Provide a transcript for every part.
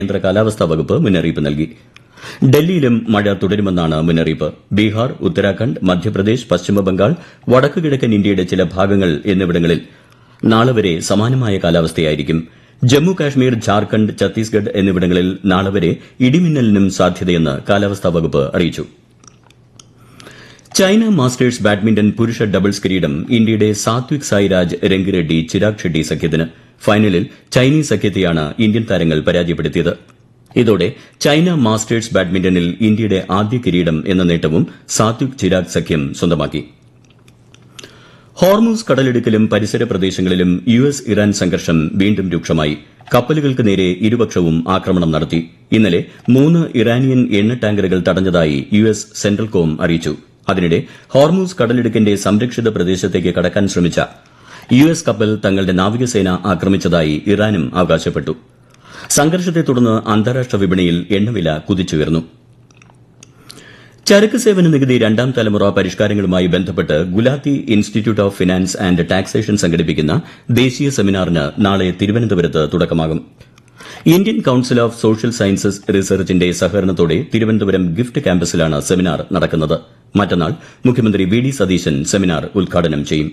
കേന്ദ്ര കാലാവസ്ഥാ വകുപ്പ് മുന്നറിയിപ്പ് നൽകി. ഡൽഹിയിലും മഴ തുടരുമെന്നാണ് മുന്നറിയിപ്പ്. ബീഹാർ, ഉത്തരാഖണ്ഡ്, മധ്യപ്രദേശ്, പശ്ചിമബംഗാൾ, വടക്കുകിഴക്കൻ ഇന്ത്യയുടെ ചില ഭാഗങ്ങൾ എന്നിവിടങ്ങളിൽ നാളെ വരെ സമാനമായ കാലാവസ്ഥയായിരിക്കും. ജമ്മു കാശ്മീർ, ഝാർഖണ്ഡ്, ഛത്തീസ്ഗഡ് എന്നിവിടങ്ങളിൽ നാളെ വരെ ഇടിമിന്നലിനും സാധ്യതയെന്ന് കാലാവസ്ഥാ വകുപ്പ് അറിയിച്ചു. ചൈന മാസ്റ്റേഴ്സ് ബാഡ്മിന്റൺ പുരുഷ ഡബിൾസ് കിരീടം ഇന്ത്യയുടെ സാത്വിക് സായിരാജ് രംഗിറെഡ്ഡി ചിരാഗ് ഷെട്ടി സഖ്യത്തിന്. ഫൈനലിൽ ചൈനീസ് സഖ്യത്തെയാണ് ഇന്ത്യൻ താരങ്ങൾ പരാജയപ്പെടുത്തിയത്. ഇതോടെ ചൈന മാസ്റ്റേഴ്സ് ബാഡ്മിന്റണിൽ ഇന്ത്യയുടെ ആദ്യ കിരീടം എന്ന നേട്ടവും സാത്വിക് ചിരാഗ് സഖ്യം സ്വന്തമാക്കി. ഹോർമൂസ് കടലിടുക്കിലും പരിസര പ്രദേശങ്ങളിലും യുഎസ് ഇറാൻ സംഘർഷം വീണ്ടും രൂക്ഷമായി. കപ്പലുകൾക്ക് നേരെ ഇരുപക്ഷവും ആക്രമണം നടത്തി. ഇന്നലെ 3 ഇറാനിയൻ എണ്ണ ടാങ്കറുകൾ തടഞ്ഞതായി യുഎസ് സെൻട്രൽ കോം അറിയിച്ചു. അതിനിടെ ഹോർമൂസ് കടലിടുക്കിന്റെ സംരക്ഷിത പ്രദേശത്തേക്ക് കടക്കാൻ ശ്രമിച്ച യുഎസ് കപ്പൽ തങ്ങളുടെ നാവികസേന ആക്രമിച്ചതായി ഇറാനും അവകാശപ്പെട്ടു. സംഘർഷത്തെ തുടർന്ന് അന്താരാഷ്ട്ര വിപണിയിൽ എണ്ണവില കുതിച്ചുയർന്നു. ചരക്ക് സേവന നികുതി രണ്ടാം തലമുറ പരിഷ്കാരങ്ങളുമായി ബന്ധപ്പെട്ട് Gulati institute of finance and taxation സംഘടിപ്പിക്കുന്ന ദേശീയ സെമിനാറിന് നാളെ തിരുവനന്തപുരത്ത് തുടക്കമാകും. Indian council of social sciences റിസർച്ചിന്റെ സഹകരണത്തോടെ തിരുവനന്തപുരം ഗിഫ്റ്റ് ക്യാമ്പസിലാണ് സെമിനാർ നടക്കുന്നത്. മറ്റന്നാൾ മുഖ്യമന്ത്രി വി ഡി സതീശൻ സെമിനാർ ഉദ്ഘാടനം ചെയ്യും.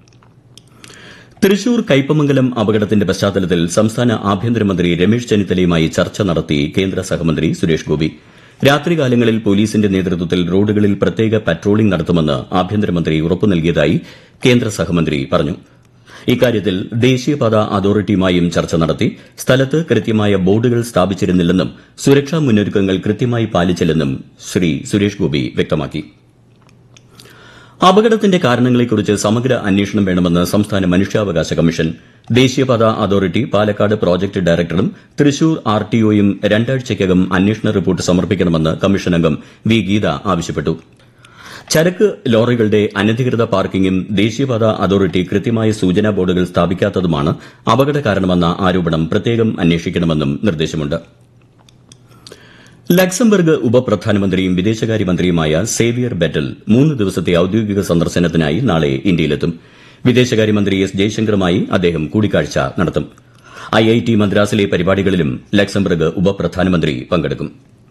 തൃശൂർ കയ്പമംഗലം അപകടത്തിന്റെ പശ്ചാത്തലത്തിൽ സംസ്ഥാന ആഭ്യന്തരമന്ത്രി രമേശ് ചെന്നിത്തലയുമായി ചർച്ച നടത്തി കേന്ദ്ര സഹമന്ത്രി സുരേഷ് ഗോപി. രാത്രികാലങ്ങളിൽ പോലീസിന്റെ നേതൃത്വത്തിൽ റോഡുകളിൽ പ്രത്യേക പട്രോളിംഗ് നടത്തുമെന്ന് ആഭ്യന്തരമന്ത്രി ഉറപ്പു നൽകിയതായി കേന്ദ്ര സഹമന്ത്രി പറഞ്ഞു. ഇക്കാര്യത്തിൽ ദേശീയപാത അതോറിറ്റിയുമായും ചർച്ച നടത്തി. സ്ഥലത്ത് കൃത്യമായ ബോർഡുകൾ സ്ഥാപിച്ചിരുന്നില്ലെന്നും സുരക്ഷാ മുന്നൊരുക്കങ്ങൾ കൃത്യമായി പാലിച്ചില്ലെന്നും ശ്രീ സുരേഷ് ഗോപി വ്യക്തമാക്കി. അപകടത്തിന്റെ കാരണങ്ങളെക്കുറിച്ച് സമഗ്ര അന്വേഷണം വേണമെന്ന് സംസ്ഥാന മനുഷ്യാവകാശ കമ്മീഷൻ. ദേശീയപാത അതോറിറ്റി പാലക്കാട് പ്രോജക്ട് ഡയറക്ടറും തൃശൂർ ആർടിഒയും രണ്ടാഴ്ചയ്ക്കകം അന്വേഷണ റിപ്പോർട്ട് സമർപ്പിക്കണമെന്ന് കമ്മീഷൻ അംഗം വി ഗീത ആവശ്യപ്പെട്ടു. ചരക്ക് ലോറികളുടെ അനധികൃത പാർക്കിംഗും ദേശീയപാത അതോറിറ്റി കൃത്യമായ സൂചനാ ബോർഡുകൾ സ്ഥാപിക്കാത്തതുമാണ് അപകട കാരണമെന്ന ആരോപണം പ്രത്യേകം അന്വേഷിക്കണമെന്നും നിർദ്ദേശമുണ്ട്. ലക്സംബർഗ് ഉപപ്രധാനമന്ത്രിയും വിദേശകാര്യമന്ത്രിയുമായ സേവിയർ ബെറ്റൽ 3 ദിവസത്തെ ഔദ്യോഗിക സന്ദർശനത്തിനായി നാളെ ഇന്ത്യയിലെത്തും. വിദേശകാര്യമന്ത്രി എസ് ജയശങ്കറുമായി അദ്ദേഹം കൂടിക്കാഴ്ച നടത്തും. ഐഐടി മദ്രാസിലെ പരിപാടികളിലും ലക്സംബർഗ് ഉപപ്രധാനമന്ത്രി പങ്കെടുക്കും.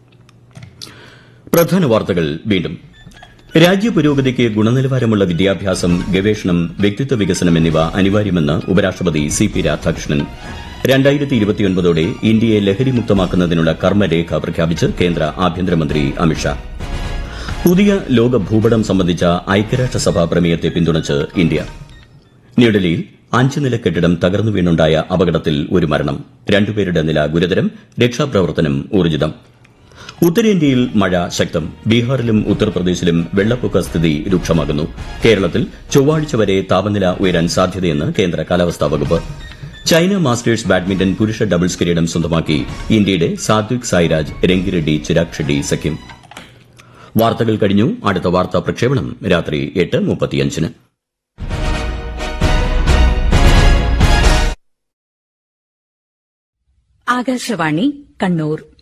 പ്രധാന വാർത്തകൾ വീണ്ടും. രാജ്യപുരോഗതിക്ക് ഗുണനിലവാരമുള്ള വിദ്യാഭ്യാസം, ഗവേഷണം, വ്യക്തിത്വ വികസനം എന്നിവ അനിവാര്യമെന്ന് ഉപരാഷ്ട്രപതി സി പി രാധാകൃഷ്ണൻ. 2029ഓടെ ഇന്ത്യയെ ലഹരിമുക്തമാക്കുന്നതിനുള്ള കർമ്മരേഖ പ്രഖ്യാപിച്ച് കേന്ദ്ര ആഭ്യന്തരമന്ത്രി അമിത്ഷാ. പുതിയ ലോക ഭൂപടം സംബന്ധിച്ച ഐക്യരാഷ്ട്രസഭാ പ്രമേയത്തെ പിന്തുണച്ച് ഇന്ത്യ. ന്യൂഡൽഹിയിൽ 5 നില കെട്ടിടം തകർന്നു വീണുണ്ടായ അപകടത്തിൽ 1 മരണം. 2 പേരുടെ നില ഗുരുതരം. രക്ഷാപ്രവർത്തനം ഊർജിതം. ഉത്തരേന്ത്യയിൽ മഴ ശക്തം. ബീഹാറിലും ഉത്തർപ്രദേശിലും വെള്ളപ്പൊക്ക സ്ഥിതി രൂക്ഷമാകുന്നു. കേരളത്തിൽ ചൊവ്വാഴ്ച വരെ താപനില ഉയരാൻ സാധ്യതയെന്ന് കേന്ദ്ര കാലാവസ്ഥാ വകുപ്പ്. ചൈന മാസ്റ്റേഴ്സ് ബാഡ്മിന്റൺ പുരുഷ ഡബിൾസ് കിരീടം സ്വന്തമാക്കി ഇന്ത്യയുടെ സാത്വിക് സായിരാജ് രംഗിറെഡ്ഡി ചിരാഗ് ഷെട്ടി സഖ്യം. വാർത്തകൾ കഴിഞ്ഞു. അടുത്ത വാർത്താ പ്രക്ഷേപണം രാത്രി 8:35. ആകാശവാണി കണ്ണൂർ.